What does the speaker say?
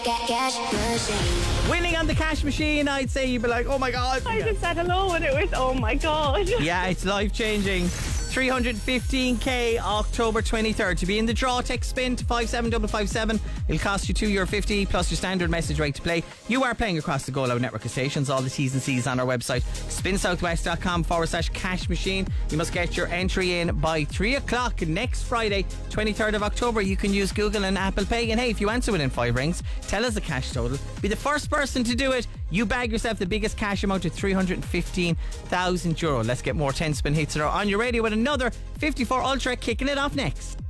Cash Machine. Winning on the cash machine, I'd say you'd be like, oh my God. I just said hello and it was, oh my God. Yeah, it's life-changing. 315k October 23rd. To be in the draw, text spin to 57557. It'll cost you €2.50 plus your standard message rate to play. You are playing across the Go Loud network of stations. All the T's and C's on our website, spinsouthwest.com/cash machine. You must get your entry in by 3 o'clock next Friday, 23rd of October. You can use Google and Apple Pay. And hey, if you answer within 5 rings, tell us the cash total. Be the first person to do it. You bag yourself the biggest cash amount of €315,000. Let's get more 10 spin hits that are on your radio with another 54 Ultra kicking it off next.